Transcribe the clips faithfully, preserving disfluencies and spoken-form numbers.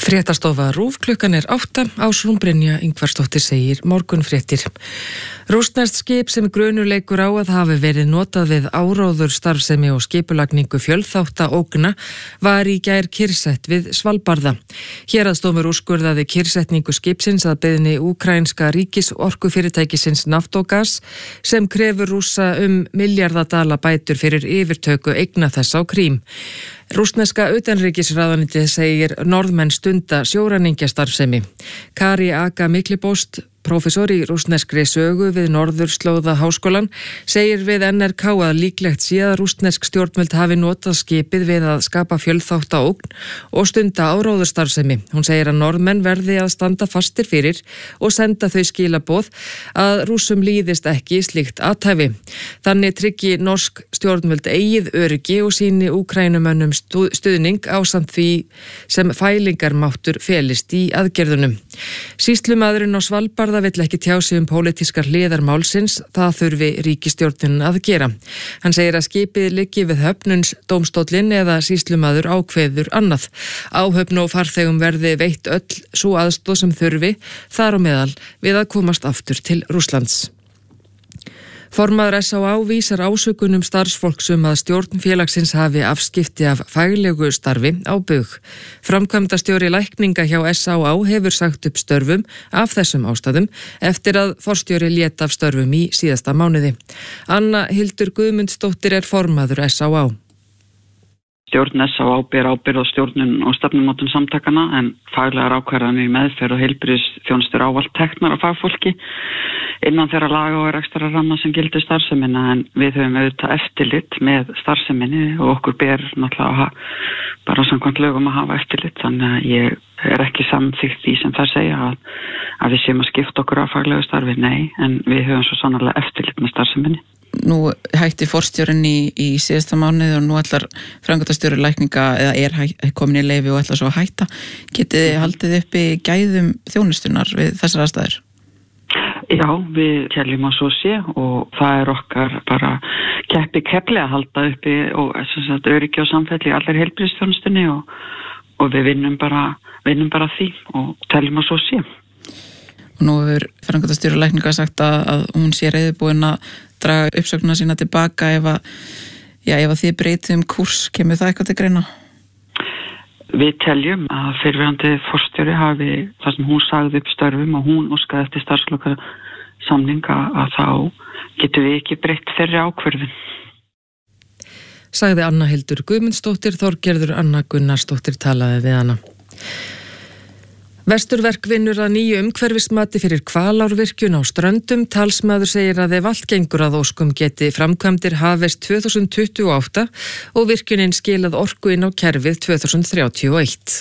Fréttastofa RÚV, klukkan er átta, Ásrún Brynja Ingvarsdóttir segir morgunfréttir. Rússneskt skip sem grunur leikur á að hafi verið notað við áróður starfsemi og skipulagningu fjölþátta ógna var í gær kyrrsett við Svalbarða. Héraðsdómur úrskurðaði kyrrsetningu skipsins að beiðni úkraínska ríkisorkufyrirtækisins Naftogaz sem krefur Rússa um milljarðadala bætur fyrir yfirtöku eigna þess á Krím. Rússneska utanríkisráðuneytið segir Norðmenn stunda sjóræningjastarfsemi. Kari Aga Miklibost, prófessor í rússneskri sögu við Norðurslóða háskólan, segir við N R K að líklegt sé að rússnesk stjórnvöld hafi notað skipið við að skapa fjölþátta ógn og stunda áróðurstarfsemi. Hún segir að Norðmenn verði að standa fastir fyrir og senda þau skilaboð að Rússum líðist ekki slíkt athæfi. Þannig tryggi norsk stjórnvöld eigið öryggi og síni Úkrænumönnum stuðning ásamt því sem fælingarmáttur felist í aðgerðunum. Sýslumaðurinn á Svalbarða vill ekki tjá sig um pólitískar hliðar málsins, það þurfi ríkisstjórnin að gera. Hann segir að skipið liggi við höfnuns dómstóllinn eða sýslumaður ákveður annað. Áhöfn og farþegum verði veitt öll svo aðstoð sem þurfi, þar á meðal við að komast aftur til Rússlands. Formaður S á á vísar ásökunum starfsfólksum að stjórn félagsins hafi afskipti af faglegu starfi á bug. Framkvæmdastjóri lækninga hjá S á á hefur sagt upp störfum af þessum ástæðum eftir að forstjóri lét af störfum í síðasta mánuði. Anna Hildur Guðmundsdóttir er formaður S á á. Stjórn S á á ber ábyrgð á stjórnun og stefnumótun samtakana en faglegar ákvarðanir í meðferð og heilbrigðisþjónustur ávallt teknar af fagfólki innan þeirra laga og rekstrar ramma sem gildir starfsemina, en við höfum auðvitað eftirlit með starfseminni og okkur ber náttúrulega bara samkvæmt lögum að hafa eftirlit, þannig að ég er ekki samþykkt því sem það segja að, að við séum að skipta okkur á faglegu starfi, nei, en við höfum svo sannarlega eftirlit með starfseminni. Nú hætti forstjórinn í, í síðasta mánuði og nú ætlar framkvæmdastjóri lækninga eða er hæ, komin í leyfi og ætlar svo að hætta. Getið þið haldið uppi gæðum þjónustunar við þessar aðstæður? Já, við teljum að svo sé og það er okkar bara keppi keppli að halda uppi og sagt, öryggi og samfelli í allir heilbrigðisþjónustunni og, og við vinnum bara, vinnum bara því og teljum að svo sé. Og nú hefur framkvæmdastjóri lækninga sagt að, að hún sé reiðubúin að draga uppsögnuna sína tilbaka ef að, já, ef að þið breytið um kúrs, kemur það eitthvað til greina? Við teljum að fyrrverandi forstjóri hafi það sem hún sagði upp störfum og hún óskaði eftir starfsloka samninga að þá getum við ekki breytt þeirri ákvörðun. Sagði Anna Hildur Guðmundsdóttir, Þorgerður Anna Gunnarsdóttir talaði við hana. Vesturverk vinnur að nýju umhverfismati fyrir Hvalárvirkjun á Ströndum. Talsmaður segir að ef allt gengur að óskum geti framkvæmdir hafist tvö þúsund tuttugu og átta og virkjunin skilað orku inn á kerfið tvö þúsund þrjátíu og eitt.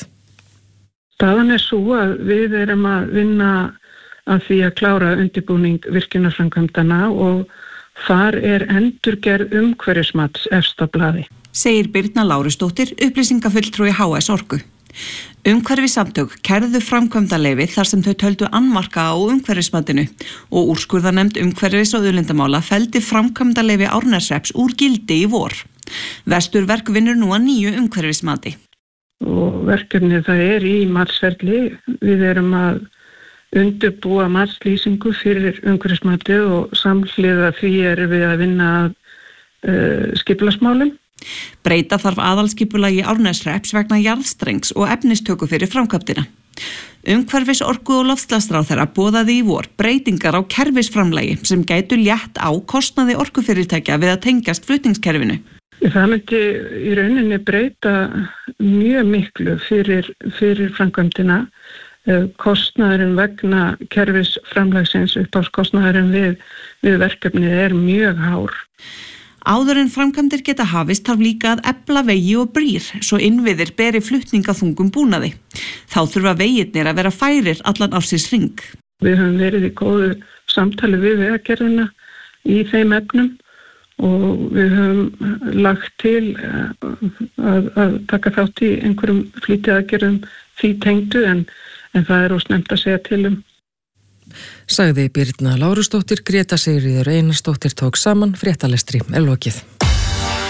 Staðan er svo að við erum að vinna að því að klára undirbúning virkjunarframkvæmdana og þar er endurgerð umhverfismats efst á blaði. Segir Birna Lárusdóttir, upplýsingafulltrúi H S Orku. Umhverfisamtök kærðu framkvæmdaleyfi þar sem þau töldu annmarka á umhverfismatinu og úrskurðarnefnd umhverfis- og auðlindamála felldi framkvæmdaleyfi Árneshrepps úr gildi í vor. Vesturverk vinnur nú að nýju umhverfismati. Og verkefnið það er í matsferli. Við erum að undirbúa matslýsingu fyrir umhverfismatið og samhliða því erum við að vinna að uh, skipulagsmálum. Breyta þarf aðalskipulagi Árneshrepps vegna jarðstrengs og efnistöku fyrir framkvæmdina. Umhverfis orku og loftslagsráðherra boðaði í vor breytingar á kerfisframlagi sem gætu létt á kostnaði orkufyrirtækja við að tengjast flutningskerfinu. Það myndi í rauninni breyta mjög miklu fyrir, fyrir framkvæmdina. Kostnaðurinn vegna kerfisframlagsins upphafskostnaðurinn við, við verkefnið er mjög hár. Áður en framkvæmdir geta hafist þarf líka að efla vegi og brýr svo innviðir beri flutningaþungum búnaði. Þá þurfa vegirnir að vera færir allan ársins hring. Við höfum verið í góðu samtali við vegagerðina í þeim efnum og við höfum lagt til að, að taka þátt í einhverjum flýtiaðgerðum því tengdu en, en það er ósnemmt að segja til um. Sagði Birna Lárusdóttir. Greta Sigríður Einarsdóttir tók saman. Fréttalestri er lokið.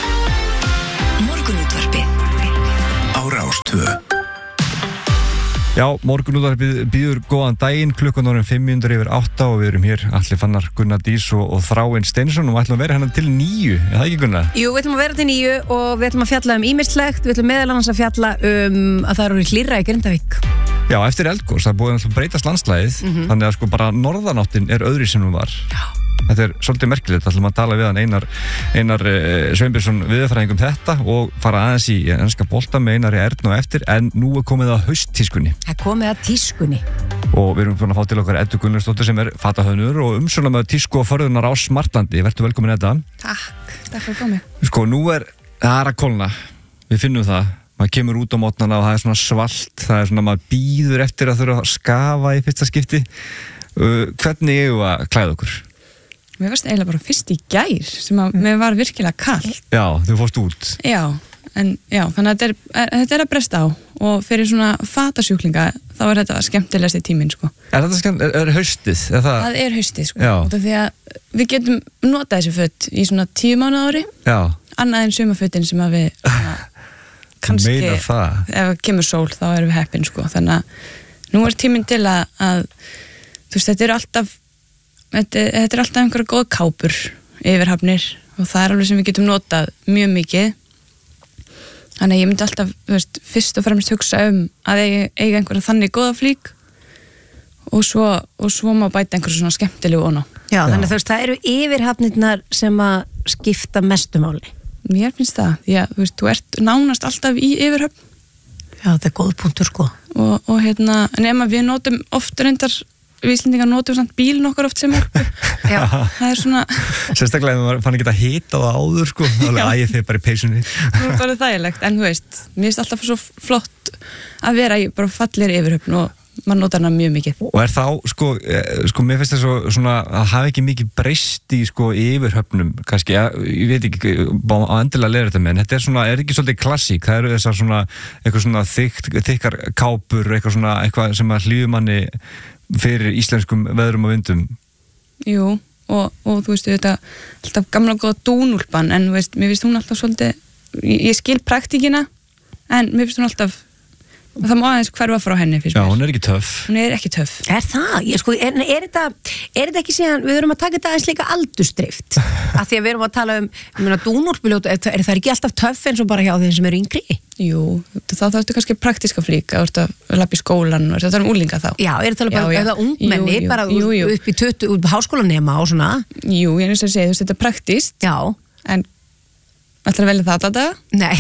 Morgunútvarpið á Rás tvö. Já, morgunútvarpið býður góðan daginn, klukkan orðin fimm mínútur yfir átta og við erum hér Atli Fannar, Gunnar Dís og, og Þráinn Steinsson og við ætlum að vera hérna til níu, er það ekki Gunnar? Jú, við ætlum að vera til níu og við ætlum að fjalla um ýmislegt, við ætlum meðal annars að fjalla um að það eru hlýrra í Grindavík. Já, eftir eldgos, það er búið að breytast landslæðið, mm-hmm. þannig að sko bara norðanáttin er öðru sem hún var. Já. Þetta er svolítið merkilegt, ætlum að tala við hann Einar, Einar uh, Sveinbjörnsson viðurfræðing um þetta og fara aðeins í enska bolta með Einari Ernu og eftir, en nú er komið að hausttískunni. Það er komið að tískunni. Og við erum búin að fá til okkar Eddu Gunnlaugsdóttur sem er fatahönnuður og umsjónarmaður tísku og förðunar á Smartlandi. Vertu velkomin Edda. Takk, takk fyrir komið. Sko, nú er, það er að kólna, við finnum það. Maður kemur út á mótnana og það er svona svalt, það er svona, maður bíður eftir að þurfa að skafa í fyrsta skipti. Uh, hvernig eigum við að klæða okkur? Mér varst eiginlega bara fyrst í gær sem að mér var virkilega kallt. Já, þú fórst út. Já, en já, þannig að þetta er, er, þetta er að bresta á og fyrir svona fatasjúklinga þá er þetta skemmtilegast í tíminn, sko. Er þetta skemmt, er, er haustið? Er það... það er haustið, sko. Já. Því að við getum notað þessi föt í svona tíu mánuð ári. Já. Annað en sumafötin sem að við svona, kannski, ef það kemur sól þá erum við heppin, sko. Þannig að nú er tíminn til að, að þú veist, þetta er alltaf Þetta, þetta er alltaf einhverja góð kápur yfirhafnir og það er alveg sem við getum notað mjög mikið. Þannig að ég myndi alltaf, þú veist, fyrst og fremst hugsa um að eiga, eiga einhverja þannig góða flík og svo, og svo má bæta einhverju svona skemmtilegu óná. Já, þannig að þú veist, það eru yfirhafnirnar sem að skipta mestu máli. Mér finnst það, því að þú veist, þú ert nánast alltaf í yfirhafn. Já, þetta er góð punktur, sko. Og, og hérna, nema við notum oft reyndar við Íslendingar notum samt bílinn okkar oft sem orku. Já. Það er svona... Sérstaklega ef maður fann ekki að hita það áður, sko. Það er ægið þegar bara í peysunni. Það er bara þægilegt, en þú veist, mér finnst alltaf svo flott að vera í bara fallegri yfirhöfn og maður notar hana mjög mikið. Og er þá, sko, sko mér finnst það svo, svona, að hafa ekki mikið breyst í, sko, yfirhöfnum, kannski, ég, ég veit ekki á endilega leira þetta með, en þetta er svona, er ekki svolítið klassík, það eru þessar svona, eitthvað svona þykk, þykkar kápur, eitthvað svona, eitthvað sem að hlýður manni fyrir íslenskum veðrum og vindum. Jú, og, og þú veist, þetta alltaf gamla góða dúnúlpan, en þú veist, mér finnst hún alltaf svolítið, ég, ég skil praktíkina, en mér finnst hún alltaf, það má aðeins hverfa frá henni, finnst mér. Já, hún er ekki töff. Hún er ekki töff. Er það? Ég sko, er, er þetta, er þetta ekki síðan, við erum að taka þetta aðeins líka aldursdrift, af því að við erum að tala um, ég meina, dúnúlpiljót, er, er það ekki alltaf töff eins og bara hjá þeim sem eru yngri? Jú, þá þá ertu kannski praktíska flík að þú ert að lappa í skólan og það er um úlinga þá. Já, er þetta bara, er það ungmenni, jú, jú, bara jú, jú. upp í tuttugu, upp háskólanema og svona? Jú, ég er eins og að segja, þú veist, þetta er praktíst. Já. En ætlar að velja það alla daga?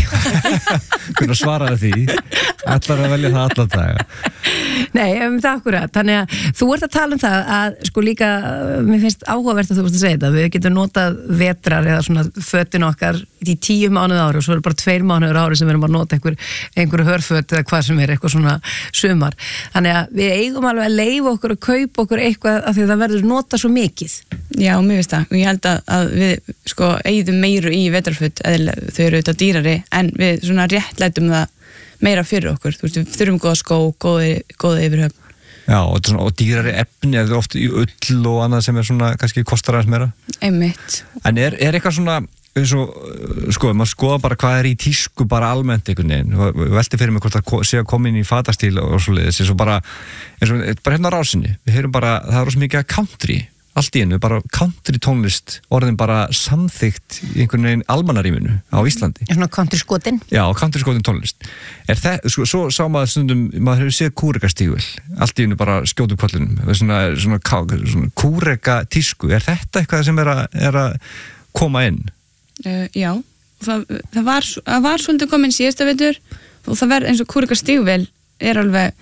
Nei. Hvernig svaraði því? Ætlar að velja það alla daga? Nei, um það akkurat. Þannig að þú ert að tala um það að sko líka, mér finnst áhugavert að þú veist að segja þetta, við getum notað vetrar eða svona fötin okkar í tíu mánuð ári og svo er bara tveir mánuður ári sem við erum að nota einhver, einhverju hörföt eða hvað sem er, eitthvað svona sumar. Þannig að við eigum alveg að leyfa okkur að kaupa okkur eitthvað af því að það verður nota svo mikið. Já, mér finnst það. Og ég held að, að við sko eigðum meiru í vetrarföt, eða þau eru auðvitað dýrari, en við svona réttlætum það meira fyrir okkur. Þú veist, við þurfum góða skó, góði, góði yfirhöfn. Já, og, svona, og dýrari efni, eða oft í ull og annað sem er svona, kannski kostar aðeins meira. Einmitt. En er, er eitthvað svona, eins og, sko, maður skoða bara hvað er í tísku bara almennt einhvern veginn, og velti fyrir mig hvort það sé að koma inn í fatastíl og svo leiðis, eins og bara, eins og, bara hérna á rásinni, við heyrum bara, það er rosa mikið country, allt í einu, bara country tónlist, orðin bara samþykkt í einhvern veginn almannaríminu á Íslandi. Er svona country skotin? Já, country skotin tónlist. Er það, sko, svo sá maður stundum, maður hefur séð kúrekastígvel, allt í einu bara skjótu kollinum, svona, svona, svona kúreka tísku, er þetta eitthvað sem er að, er að koma inn? Uh, já, það, það, var, það var svolítið komin síðasta vetur og það verð eins og kúrekastígvel er alveg,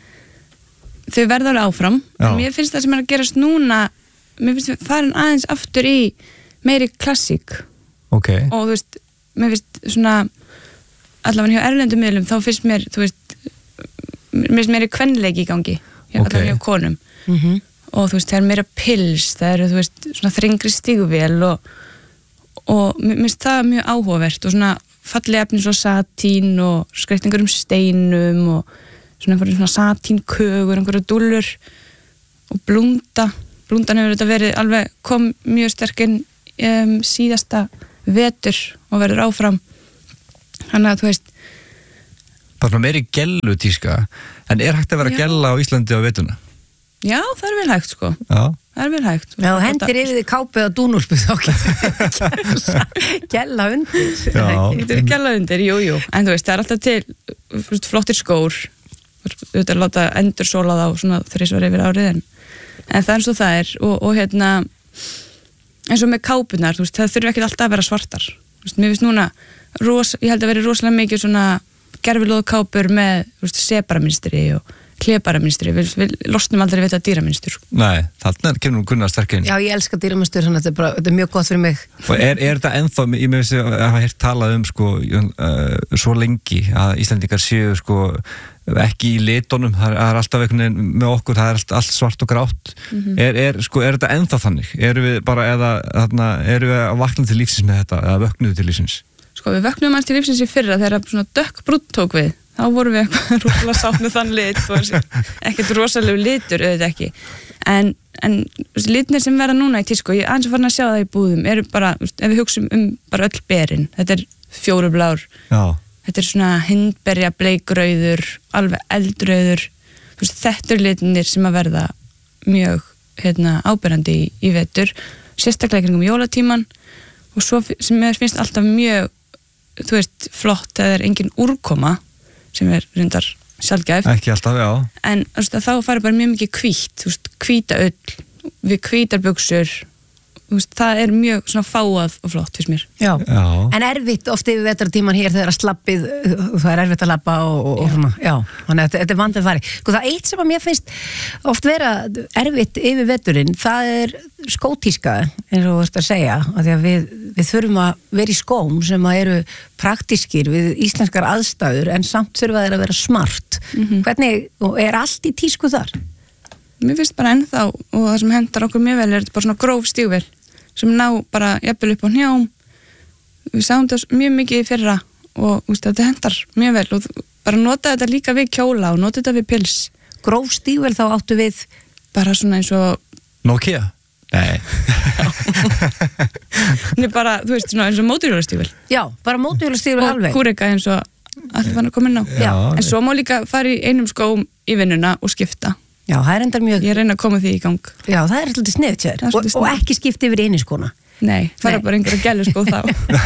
þau verða alveg áfram, já. En mér finnst það sem er að gerast núna, mér finnst við farin aðeins aftur í meiri klassík. Okay. Og þú veist, mér finnst svona allavega hjá erlendum miðlum þá finnst mér, þú veist mér finnst meiri kvenleiki í gangi hjá, okay. allavega hjá konum mm-hmm. og þú veist, það er meira pils, það eru þú veist, svona þrengri stígvél og, og mér finnst það mjög áhugavert og svona fallega efni svo satín og skreitningur um steinum og svona einhverjum svona satínkögur, einhverju dúllur og blúnda Blúndan hefur þetta verið alveg kom mjög sterkinn um, síðasta vetur og verður áfram. Þannig að þú veist, Bara meiri gellu tíska, en er hægt að vera gella á Íslandi á vetuna? Já, það er vel hægt sko. Já. Það er vel hægt. Já, hendir yfir því kápið á dúnúlpu þá gella undir. Já. Þetta er gella undir, jú, jú. En þú veist, það er alltaf til flottir skór. Þú veist, að láta endur sóla þá svona þrisvar yfir árið en, en það er eins og það er og, og hérna eins og með kápunar, þú veist, það þurfi ekki alltaf að vera svartar. Þú veist, mér finnst núna ros, ég held að vera rosalega mikið svona gerfilóðu kápur með, þú veist, sebraminstri og kleparamynstri, við, við losnum aldrei við þetta dýramynstur. Nei, þarna kemur nú Gunnar sterk inn. Já, ég elska dýramynstur, þannig að þetta er, bara, þetta er mjög gott fyrir mig. Og er, er þetta ennþá, ég með þessi að hafa hér talað um sko, uh, svo lengi að Íslendingar séu sko ekki í litunum, það er alltaf einhvern veginn með okkur, það er allt, allt svart og grátt. Mm-hmm. er, er, sko, er þetta ennþá þannig? Erum við bara, eða, þarna, erum við að vakna til lífsins með þetta, eða vöknuðu til lífsins? Sko, við vöknum aðeins til lífsins í fyrra þegar svona dökk brúnn tók við. Þá vorum við eitthvað rosalega sátt með þann lit og ekkert rosalega litur auðvitað ekki en, en litnir sem verða núna í tísku, ég aðeins að fara að sjá það í búðum eru bara, ef við hugsum um bara öll berin, þetta er fjórublár þetta er svona hindberja bleikrauður, alveg eldrauður þetta eru litnir sem að verða mjög hérna, áberandi í, í vetur, sérstaklega kringum jólatíman og svo sem mér finnst alltaf mjög þú veist, flott, það er engin úrkoma sem er reyndar sjaldgæf ekki alltaf, já en veist, þá farið bara mjög mikið hvítt hvíta ull, við hvítar buxur veist, það er mjög svona fáað og flott fyrst mér já. Já. En erfitt oft yfir vetrartíman hér þegar að slappið það er erfitt að lappa og, og, og svona já, þannig að þetta er vandið fari sko það eitt sem að mér finnst oft vera erfitt yfir veturinn, það er skótíska eins og þú veist að segja að því að við, við þurfum að vera í skóm sem að eru praktískir við íslenskar aðstæður en samt þurfa þeir að vera smart mm-hmm. hvernig, og er allt í tísku þar? Mér finnst bara ennþá og það sem hendar okkur mjög vel er þetta bara svona gróf stígvél sem ná bara jafnvel upp á hnjám við sáum þetta mjög mikið í fyrra og veist, þetta hendar mjög vel og bara nota þetta líka við kjóla og nota þetta við pils. Gróf stígvél þá áttu við bara svona eins og Nokia? Nei Nei bara, þú veist, svona eins og móturhjólastígvél. Já, bara móturhjólastígvél alveg. Og kúreka eins og allir fann að koma inn á. Já. En svo má líka fara í einum skóm í vinnuna og skipta. Já, það er endar mjög... Ég reyna að koma því í gang. Já, það er svolítið sniðt sér. Og, og ekki skipta yfir einu skóna. Nei, fara Nei. bara einhverja gælu skó þá.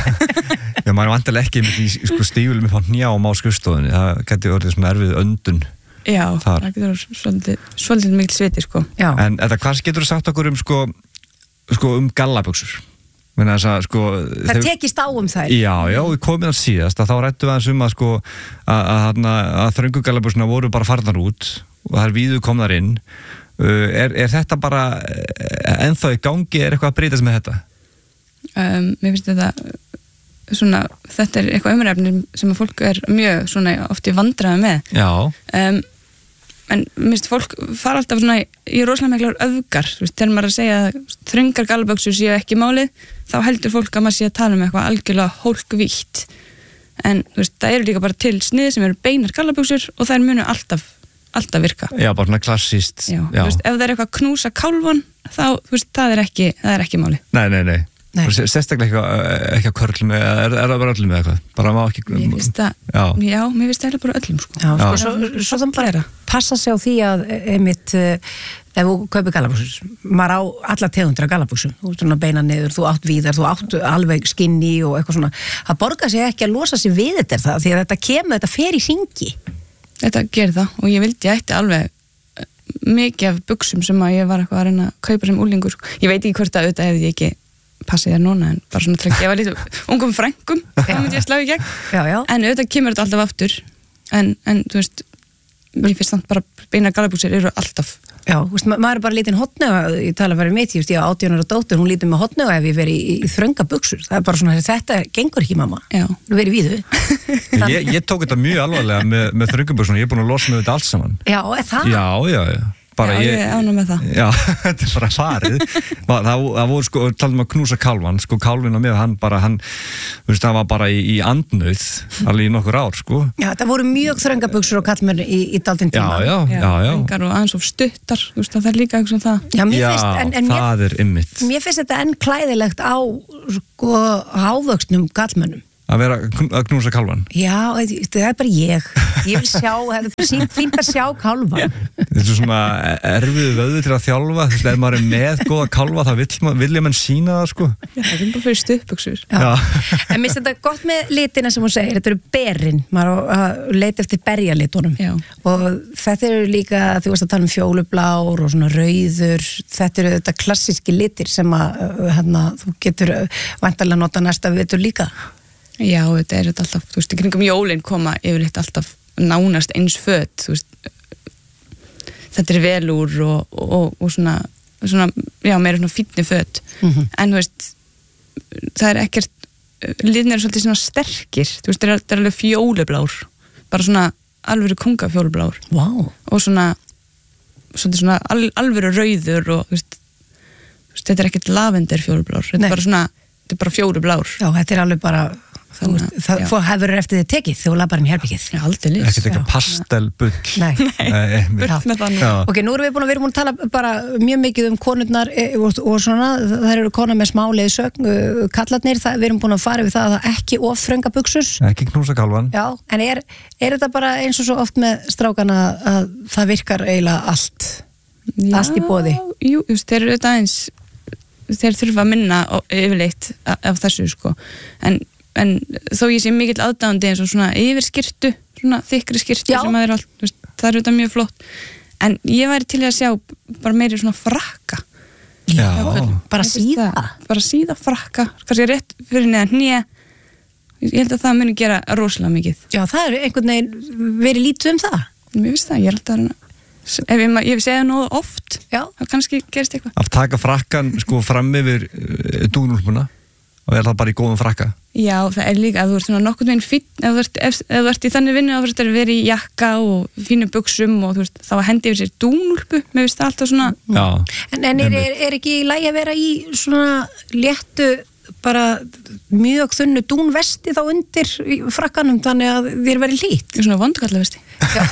Já, maður er vantilega ekki með því sko, stígvélum upp á hnjám á skrifstofunni. Það getur orðið svona erfið öndun. Já, þar. það getur orðið svolítið, svolítið mikil sviti, sko. Já. En þetta, hvað getur þú sagt okkur um, sko, sko, um gallabuxur? Að, sko, það þeir... tekist á um þær. Já, já, við komum það síðast að þá rættum við aðeins um að, sko, að, að, að, að þröngu gallabuxuna voru bara farnar út og það er víðu komnar inn. Uh, er, er þetta bara ennþá í gangi, er eitthvað að breytast með þetta? Um, mér finnst þetta svona, þetta er eitthvað umræfni sem að fólk er mjög svona oft í vandræði með. Já. Um, en mér finnst fólk fara alltaf svona í, í rosalega miklar öfgar, þú veist, þegar maður að segja að þröngar gallaböksur séu ekki málið, þá heldur fólk að maður sé að tala um eitthvað algjörlega hólkvítt. En þú veist, það eru líka bara til snið sem eru beinar gallaböksur og þær munu alltaf alltaf virka. Já, bara svona klassíst. Já, já. Þú veist, ef það er eitthvað knúsa kálvan, þá, þú veist, það er ekki, það er ekki máli. Nei, nei, nei. nei. Sérstaklega eitthvað, ekki að körl með, er, er það bara öllum með eitthvað? Bara má ekki... Mér finnst það, já, já mér finnst það bara öllum, sko. Já, sko, já. Svo, svo þannig bara passa sig á því að, einmitt, ef þú kaupir gallabuxur, maður á alla tegundra gallabuxum, þú veist svona beina niður, þú átt víðar, þú átt alveg skinny og eitthvað svona. Það borgar sig ekki að losa sig við þetta, það, því að þetta kemur, þetta fer í hringi. Þetta gerir það og ég vildi ég ætti alveg mikið af buxum sem að ég var eitthvað að reyna að kaupa sem úlingur. Ég veit ekki hvort að auðvitað hefði ég ekki passið þér núna en bara svona til að gefa lítið ungum frængum, þá myndi ég slá í gegn. Já, já. En auðvitað kemur þetta alltaf aftur en, en þú veist, ég finnst samt bara beina gallabuxur eru alltaf. Já, veist, ma maður er bara lítinn hotnauga, ég tala verið mitt, ég á átján ára dóttur, hún lítið með hotnauga ef ég verið í, í þrönga buxur, það er bara svona, þetta gengur ekki mamma, þú verið víðu. ég, ég tók þetta mjög alvarlega með, með þröngabuxuna, ég er búin að losa með þetta allt saman. Já, er það? Já, já, já. Bara já, ég er ánægð með það. Já, þetta er bara farið. það, það voru sko, talum að knúsa kálvan, sko kálvin á mig, hann bara, hann, þú veist, það var bara í, í andnauð, alveg í nokkur ár, sko. Já, það voru mjög þröngabuxur og kallmenn í, í daldinn tíma. Já, já, já, já. Þröngar og aðeins of stuttar, þú veist, það er líka eitthvað um það. Já, mér já finnst, en, en það mér, er ymmit. Mér finnst þetta enn klæðilegt á, sko, hávöxnum kallmennum. að vera að knúsa kálfan? Já, það er bara ég ég vil sjá, það er bara fínt að sjá kálfan. Þetta er svona erfiðu vöðu til að þjálfa, þú veist, ef maður er með góða kálfa, það vill, vilja mann sína það, sko. Já, það er bara fyrir stuðbuxur. Já. En mér finnst þetta gott með litina sem hún segir, þetta eru berin, maður að leita eftir berjalitunum. Já. Og þetta eru líka, þú veist að tala um fjólublár og svona rauður, þetta eru þetta klassíski litir sem að hérna, þú getur væntanlega nota næsta vitur líka. Já, þetta er alltaf, þú veist, í kringum jólin koma yfirleitt alltaf nánast eins föt, þú veist, þetta er velúr og, og, og svona, svona, já, meira svona fínni föt, mm-hmm. en þú veist, það er ekkert, liðnir er svolítið svona sterkir, þú veist, það er alveg fjólublár, bara svona alvöru kunga fjólublár, wow. og svona, svona, svona al, alvöru rauður og, þú veist, þú veist, þetta er ekkert lavender fjólublár, þetta er bara svona, þetta er bara fjólublár. Já, þetta er alveg bara... Þannig, það já. Hefur eftir þið tekið þegar þú labbar inn í herbyggið. Já, aldrei lýs. Ekkert eitthvað pastelbull. Nei. Nei. Bull með það nú. Ok, nú erum við búin að, við erum búin að tala bara mjög mikið um konurnar og, og svona, það eru konar með smá leiðsögn, kallarnir, það, við erum búin að fara við það að það ekki of þrönga buxur. Ekki knúsa kálfan. Já, en er, er þetta bara eins og svo oft með strákana að það virkar eiginlega allt, já, allt í boði? Jú, just, þeir eru þetta eins, þeir þurfa að minna yfirleitt af þessu, sko, en en þó ég sé mikill aðdáandi eins og svona yfirskirtu, svona þykkri skirtu já. Sem að er allt, veist, það er auðvitað mjög flott en ég væri til að sjá bara meiri svona frakka já, já. Bara síða bara síða frakka, kannski rétt fyrir neðan hné, ég held að það muni gera rosalega mikið. Já, það er einhvern veginn verið lítið um það. Mér finnst það, ég er alltaf ef ég, ég hef segið það nógu oft já. Það kannski gerist eitthvað. Að taka frakkan sko fram yfir uh, dúnúlpuna og er það bara í góðum frakka? Já, það er líka að þú ert svona nokkurn veginn fínn, ef þú ert, ef, ef þú ert í þannig vinnu að þú ert að vera í jakka og fínu buxum og þú veist, þá að hendi yfir sér dúnúlpu, mér finnst það alltaf svona já. En, en er, er, er ekki í lagi að vera í svona léttu bara mjög þunnu dúnvesti þá undir frakkanum þannig að þér verið hlýtt? Svona vondugallavesti.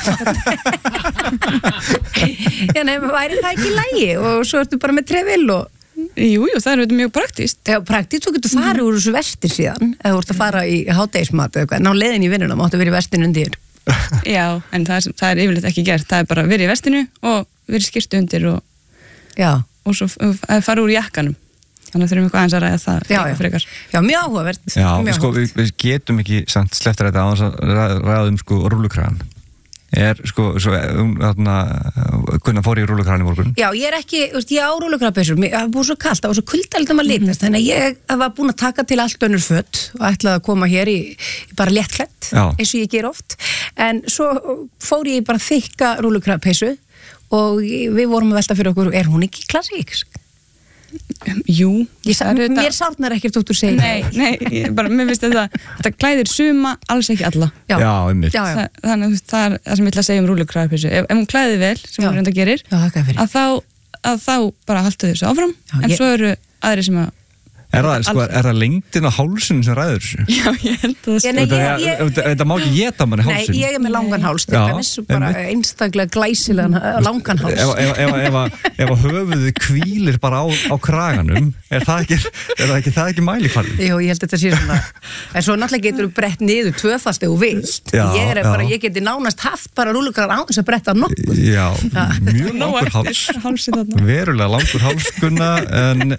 Já, nefnum, væri það ekki í lagi og svo ertu bara með trefil og Jú, jú, það er auðvitað mjög praktíst. Já, praktíst, þú getur farið mm. úr þessu vestir síðan eða þú ert að fara í hádegismat eða eitthvað, ná leiðin í vinnuna, máttu verið í vestinu undir. Já, en það er, það er yfirleitt ekki gert, það er bara verið í vestinu og verið skyrtu undir og, og svo að fara úr jakkanum. Þannig að þurfum eitthvað aðeins að ræða það já, já. Frekar. Já, mjög áhugavert. Já, mjög sko, við, við getum ekki samt sleftar þetta á þess að ræða um sko rúllukragan. Er sko, svo, þarna, hvernig fór ég í rúllukragan í morgun? Já, ég er ekki, þú veist, ég á rúllukragabysur, það var búið svo kalt, það var svo kuldalegt að maður litnast, mm. þannig að ég var búin að taka til allt önnur föt og ætlaði að koma hér í, í bara léttklætt, eins og ég ger oft, en svo fór ég í bara þykka rúllukragabyssu og við vorum að velta fyrir okkur, er hún ekki klassísk? Jú, ég, mér sárnar ekkert út úr segja. Nei, nei, ég bara, mér finnst þetta, þetta klæðir suma, alls ekki alla. Já, já einmitt. Já, já. Það, þannig að það er það sem ég ætla að segja um rúllukragabyssu. Ef, ef hún klæðir vel, sem já. Hún reynda gerir, já, að, þá, að þá bara haltu þessu áfram, já, en ég... svo eru aðri sem að Er það, sko, er það lengdin á hálsinu sem ræður þessu? Já, ég held að það sé. Þetta má ekki geta manni hálsinu. Nei, ég er með langan háls, þetta er bara einstaklega glæsilegan langan háls. Ef að höfuðu hvílir bara á, á kraganum, er það ekki, er það ekki, það ekki mælikvarði? Jú, ég held að þetta sé svona. En svo náttúrulega getur þú brett niður tvöfast ef þú vilt. Ég er bara, ég geti nánast haft bara rúllukragan á þess að bretta nokkuð. Já, mjög langur háls. Verulega langur háls, Gunna, en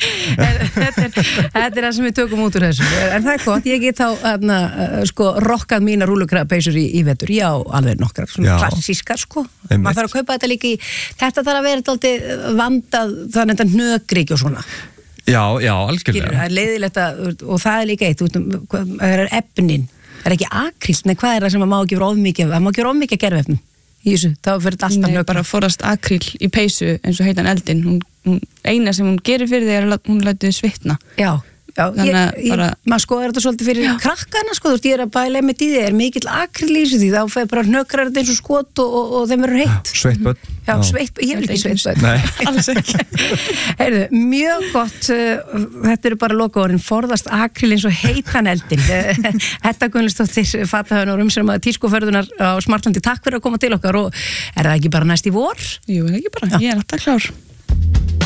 þetta er það sem við tökum út úr þessu en það er gott, ég get þá aðna, sko, rokkað mína rúllukragapeysur í, í vetur já, alveg nokkrar, svona klassískar sko, maður þarf að kaupa þetta líka í þetta þarf að vera alltaf vandað þannig að þetta nögrík og svona já, já, algjörlega það er leiðilegt að, og það er líka eitt það er efnin, það er ekki akrílt nei, hvað er það sem maður má ekki vera of mikið það má ekki vera of mikið að gerfa efnum í þessu, þá fyrir þetta alltaf nögrík bara forast akríl í peysu eins og heitan eldin hún Hún, eina sem hún gerir fyrir þig er að hún lætið svitna já, já ég, bara... ég, maður skoðar þetta svolítið fyrir já. Krakkana sko, þú veist, ég er að bæla með því er mikill akríl í þessu því þá fer bara hnökrar þetta eins og skot og, og, og þeim verður heitt sveitböld já, sveitböld, ég vil ekki sveitböld alls ekki heyrðu, mjög gott uh, þetta eru bara lokaorðin, forðast akríl eins og heitan eldin Þetta Gunnlaugsdóttir fatahöfnur um sem að tískuförðunar á Smartlandi, takk fyrir að koma til okkar og er það ekki bara næst í vor? Jú, ekki bara, ég er alltaf klár